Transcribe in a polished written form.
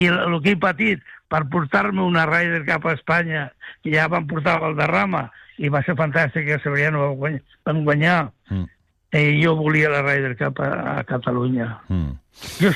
I el que he patit per portar-me una Ryder cap a Espanya, que ja van portar a Valderrama, i va ser fantàstic, que Severiano van guanyar. Jo volia la Ryder Cup a Catalunya. Jo